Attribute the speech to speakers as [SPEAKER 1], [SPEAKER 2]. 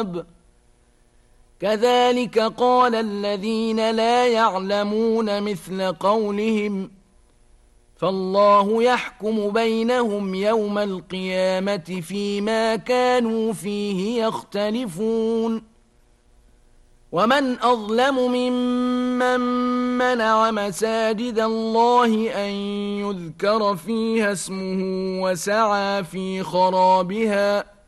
[SPEAKER 1] الصواب كذلك قال الذين لا يعلمون مثل قولهم فالله يحكم بينهم يوم القيامة فيما كانوا فيه يختلفون ومن أظلم ممن منع مساجد الله أن يذكر فيها اسمه وسعى في خرابها